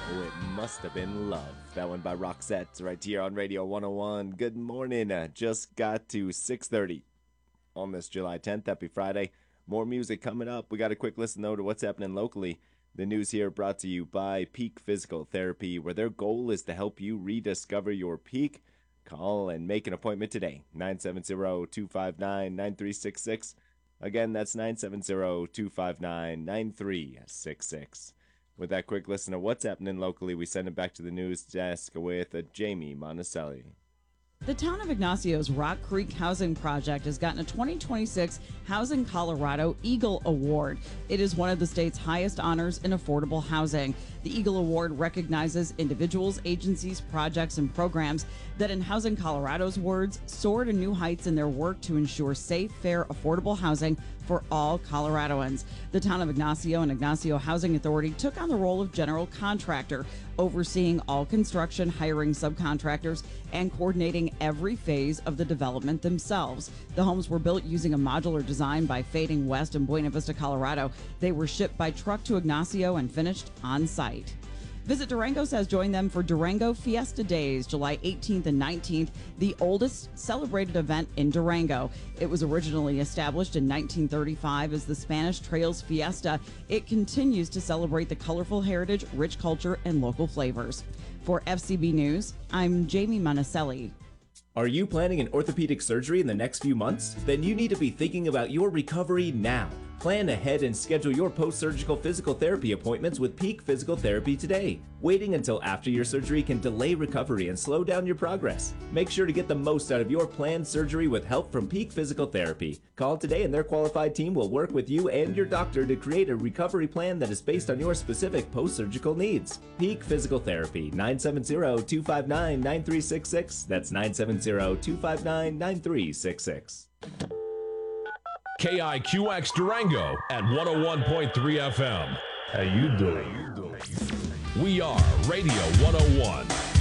Oh, it must have been love. That one by Roxette right here on Radio 101. Good morning. Just got to 6:30 on this July 10th. Happy Friday. More music coming up. We got a quick listen, though, to what's happening locally. The news here brought to you by Peak Physical Therapy, where their goal is to help you rediscover your peak. Call and make an appointment today. 970-259-9366. Again, that's 970-259-9366. With that quick listen to what's happening locally, we send it back to the news desk with Jamie Monticelli. The town of Ignacio's Rock Creek Housing Project has gotten a 2026 Housing Colorado Eagle Award. It is one of the state's highest honors in affordable housing. The Eagle Award recognizes individuals, agencies, projects, and programs that, in Housing Colorado's words, soar to new heights in their work to ensure safe, fair, affordable housing for all Coloradoans. The town of Ignacio and Ignacio Housing Authority took on the role of general contractor, overseeing all construction, hiring subcontractors, and coordinating every phase of the development themselves. The homes were built using a modular design by Fading West in Buena Vista, Colorado. They were shipped by truck to Ignacio and finished on site. Visit Durango's has joined them for Durango Fiesta Days, July 18th and 19th, the oldest celebrated event in Durango. It was originally established in 1935 as the Spanish Trails Fiesta. It continues to celebrate the colorful heritage, rich culture, and local flavors. For FCB News, I'm Jamie Monticelli. Are you planning an orthopedic surgery in the next few months? Then you need to be thinking about your recovery now. Plan ahead and schedule your post-surgical physical therapy appointments with Peak Physical Therapy today. Waiting until after your surgery can delay recovery and slow down your progress. Make sure to get the most out of your planned surgery with help from Peak Physical Therapy. Call today and their qualified team will work with you and your doctor to create a recovery plan that is based on your specific post-surgical needs. Peak Physical Therapy, 970-259-9366. That's 970-259-9366. KIQX Durango at 101.3 FM. How you doing? We are Radio 101.